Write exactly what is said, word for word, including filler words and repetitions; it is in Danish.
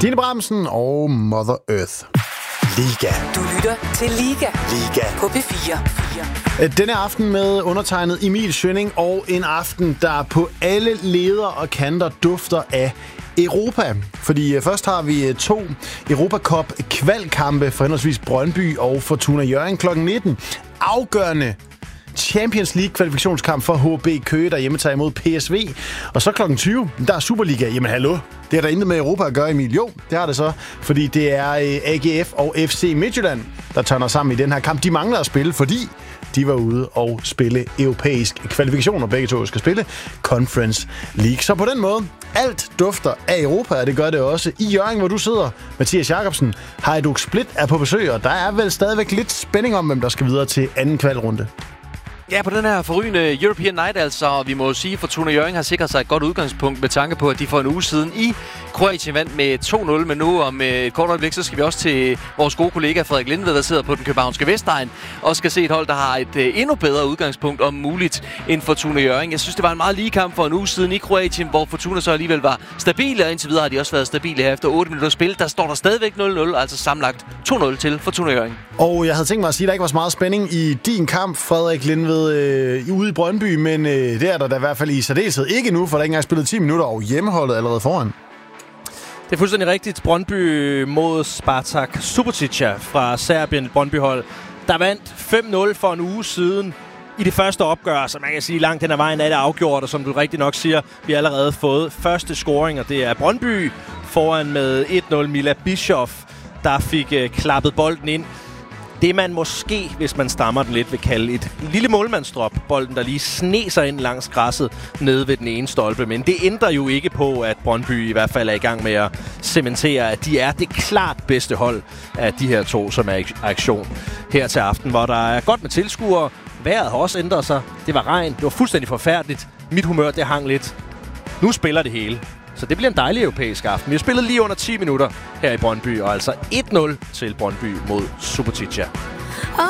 Stine Bramsen og Mother Earth. Liga. Du lytter til Liga. Liga. På P fire. Denne aften med undertegnet Emil Schønning, og en aften, der på alle leder og kanter dufter af Europa. Fordi først har vi to Europa Cup kvalkampe for henholdsvis Brøndby og Fortuna Hjørring klokken nitten. Afgørende Champions League kvalifikationskamp for H B Køge, der hjemme tager imod P S V. Og så klokken tyve, der er Superliga. Jamen hallo, det har der intet med Europa at gøre, Emil. Jo, det har det så, fordi det er A G F og F C Midtjylland, der tørner sammen i den her kamp. De mangler at spille, fordi de var ude og spille europæisk kvalifikation, og begge to skal spille Conference League. Så på den måde, alt dufter af Europa, og det gør det også i Hjørring, hvor du sidder. Mathias Jacobsen, Hajduk Split er på besøg, og der er vel stadigvæk lidt spænding om, hvem der skal videre til anden kvalrunde. Ja, på den her forrygende European Night altså, og vi må sige, at Fortuna Hjørring har sikret sig et godt udgangspunkt med tanke på, at de for en uge siden i Kroatien vandt med to nul, men nu om et kort øjeblik, så skal vi også til vores gode kollega Frederik Lindved, der sidder på den københavnske Vestegn, og skal se et hold, der har et uh, endnu bedre udgangspunkt om muligt end Fortuna Hjørring. Jeg synes, det var en meget lige kamp for en uge siden i Kroatien, hvor Fortuna så alligevel var stabile, og indtil videre har de også været stabile her efter otte minutter spil. Der står der stadigvæk nul nul, altså sammenlagt to nul til Fortuna Hjørring. Og jeg havde tænkt mig at sige, at der ikke var så meget spænding i din kamp, Frederik Lindved, øh, ude i Brøndby, men øh, det er der da i hvert fald i særdeleshed ikke nu, for der er ikke engang spillet ti minutter, og hjemmeholdet allerede foran. Det er fuldstændig rigtigt. Brøndby mod Spartak Subotica fra Serbien, et Brøndby-hold, der vandt fem nul for en uge siden i det første opgør, så man kan sige, langt hen ad vejen er det afgjort, og som du rigtig nok siger, vi har allerede fået første scoring, og det er Brøndby foran med et nul. Mila Bischoff, der fik øh, klappet bolden ind. Det man måske, hvis man stammer den lidt, vil kalde et lille målmandsdrop. Bolden, der lige sneser ind langs græsset nede ved den ene stolpe. Men det ændrer jo ikke på, at Brøndby i hvert fald er i gang med at cementere, at de er det klart bedste hold af de her to, som er i aktion her til aften, hvor der er godt med tilskuere. Vejret har også ændret sig. Det var regn. Det var fuldstændig forfærdeligt. Mit humør, det hang lidt. Nu spiller det hele. Så det bliver en dejlig europæisk aften. Vi har spillet lige under ti minutter her i Brøndby, og altså et nul til Brøndby mod Subotica.